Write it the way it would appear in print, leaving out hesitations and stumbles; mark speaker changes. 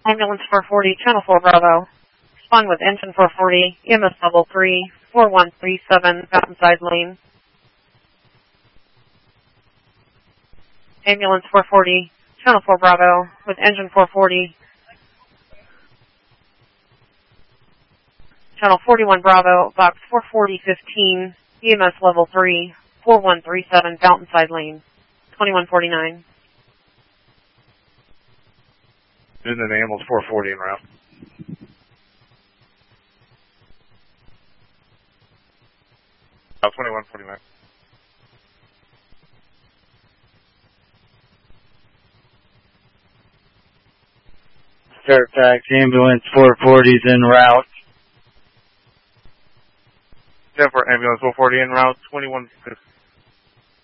Speaker 1: Ambulance 440, Channel 4 Bravo. Respond with engine 440, EMS level 3, 4137, Mountainside Lane. Ambulance 440, Channel 4 Bravo, with engine 440. Channel 41 Bravo, box 44015, EMS level 3, 4137, Mountainside Lane, 2149.
Speaker 2: There's an ambulance 440 en route. About 2149.
Speaker 3: Fairfax ambulance 440 is en route.
Speaker 2: 10 for ambulance 440 en route, 2150.